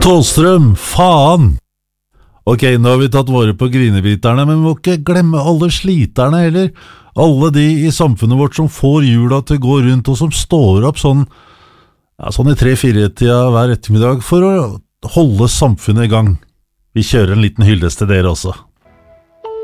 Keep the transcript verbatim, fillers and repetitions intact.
Tåstrøm, faen! Ok, nå har vi tatt våre på grinebiterne, men vi må ikke glemme alle sliterne heller. Alle de i samfunnet vårt som får jula til å gå rundt, og som står opp sånn, ja, sånn i tre-fire-tida hver ettermiddag for å holde samfunnet i gang. Vi kjører en liten hyllest til dere også.